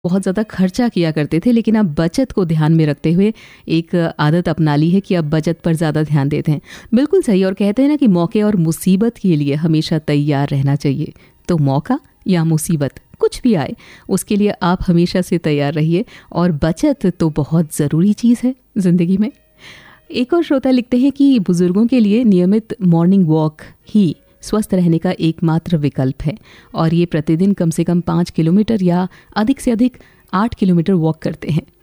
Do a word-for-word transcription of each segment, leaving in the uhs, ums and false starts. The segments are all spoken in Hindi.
बहुत ज़्यादा खर्चा किया करते थे, लेकिन अब बचत को ध्यान में रखते हुए एक आदत अपना ली है कि अब बचत पर ज़्यादा ध्यान देते हैं। बिल्कुल सही। और कहते हैं ना कि मौके और मुसीबत के लिए हमेशा तैयार रहना चाहिए। तो मौका या मुसीबत कुछ भी आए, उसके लिए आप हमेशा से तैयार रहिए। और बचत तो बहुत ज़रूरी चीज़ है ज़िंदगी में। एक और श्रोता लिखते हैं कि बुज़ुर्गों के लिए नियमित मॉर्निंग वॉक ही स्वस्थ रहने का एकमात्र विकल्प है, और ये प्रतिदिन कम से कम पाँच किलोमीटर या अधिक से अधिक आठ किलोमीटर वॉक करते हैं।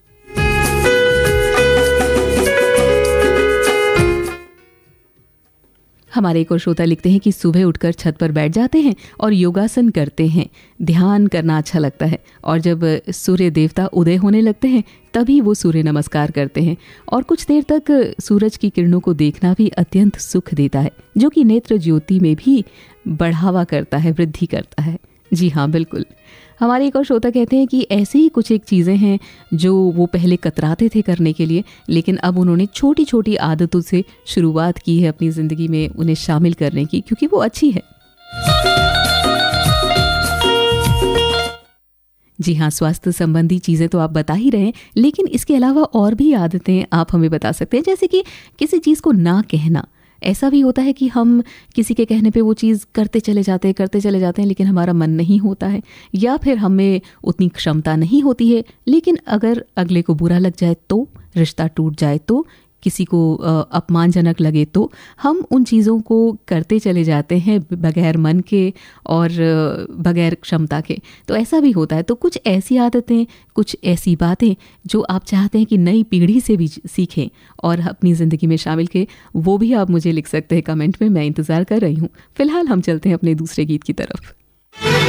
हमारे एक और श्रोता लिखते हैं कि सुबह उठकर छत पर बैठ जाते हैं और योगासन करते हैं। ध्यान करना अच्छा लगता है, और जब सूर्य देवता उदय होने लगते हैं तभी वो सूर्य नमस्कार करते हैं। और कुछ देर तक सूरज की किरणों को देखना भी अत्यंत सुख देता है, जो कि नेत्र ज्योति में भी बढ़ावा करता है, वृद्धि करता है। जी हाँ, बिल्कुल। हमारे एक और श्रोता कहते हैं कि ऐसे ही कुछ एक चीज़ें हैं जो वो पहले कतराते थे करने के लिए, लेकिन अब उन्होंने छोटी छोटी आदतों से शुरुआत की है अपनी ज़िंदगी में उन्हें शामिल करने की, क्योंकि वो अच्छी है। जी हाँ, स्वास्थ्य संबंधी चीज़ें तो आप बता ही रहे हैं, लेकिन इसके अलावा और भी आदतें आप हमें बता सकते हैं। जैसे कि किसी चीज़ को ना कहना। ऐसा भी होता है कि हम किसी के कहने पे वो चीज़ करते चले जाते हैं करते चले जाते हैं लेकिन हमारा मन नहीं होता है, या फिर हमें उतनी क्षमता नहीं होती है, लेकिन अगर अगले को बुरा लग जाए तो, रिश्ता टूट जाए तो, किसी को अपमानजनक लगे तो हम उन चीज़ों को करते चले जाते हैं बगैर मन के और बगैर क्षमता के। तो ऐसा भी होता है। तो कुछ ऐसी आदतें, कुछ ऐसी बातें जो आप चाहते हैं कि नई पीढ़ी से भी सीखें और अपनी ज़िंदगी में शामिल करें, वो भी आप मुझे लिख सकते हैं कमेंट में। मैं इंतज़ार कर रही हूँ। फिलहाल हम चलते हैं अपने दूसरे गीत की तरफ।